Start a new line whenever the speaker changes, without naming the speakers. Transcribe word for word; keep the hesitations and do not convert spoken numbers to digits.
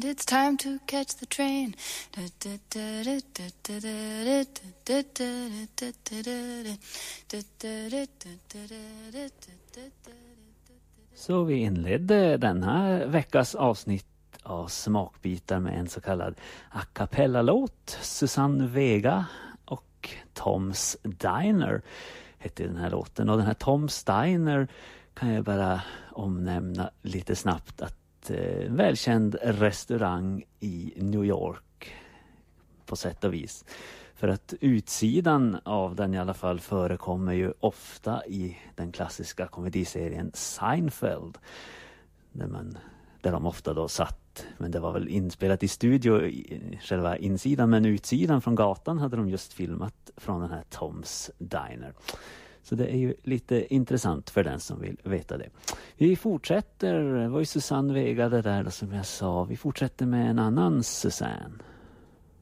it's time to catch the train.
Så vi inledde denna veckas avsnitt av Smakbitar med en så kallad a cappella-låt. Susanne Vega och Tom's Diner hette den här låten. Och den här Tom's Diner kan jag bara omnämna lite snabbt att eh, en välkänd restaurang i New York på sätt och vis. För att utsidan av den i alla fall förekommer ju ofta i den klassiska komediserien Seinfeld. Där, man, där de ofta då satt, men det var väl inspelat i studio i själva insidan, men utsidan från gatan hade de just filmat från den här Tom's Diner. Så det är ju lite intressant för den som vill veta det. Vi fortsätter, det var ju Susanne Vega det där då, som jag sa. Vi fortsätter med en annan Susanne.